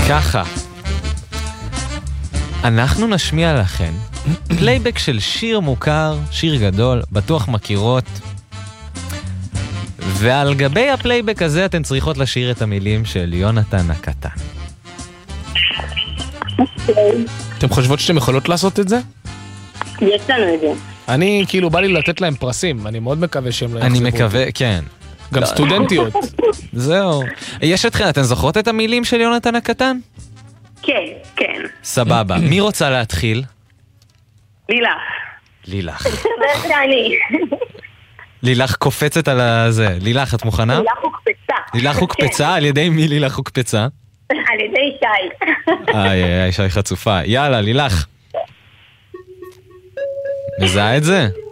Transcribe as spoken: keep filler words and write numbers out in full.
ככה, אנחנו נשמיע לכם פלייבק של שיר מוכר, שיר גדול, בטוח מכירות, ועל גבי הפלייבק הזה אתן צריכות לשיר את המילים של יונתן הקטן. אתם חושבות שאתם יכולות לעשות את זה? יש לנו את זה. אני כאילו בא לי לתת להם פרסים, אני מאוד מקווה שהם לא יחזיבו. אני מקווה, כן. גם סטודנטיות. זהו. יש אתכם, אתן זוכרות את המילים של יונתן הקטן? כן, כן. סבבה. מי רוצה להתחיל? לילך. לילך. זה אני. לילך קופצת על הזה. לילך, את מוכנה? לילך הוקפצה. לילך הוקפצה? על ידי מי לילך הוקפצה? על ידי שי. איי, איי, שי חצופה. יאללה, לילך. מזהה את זה?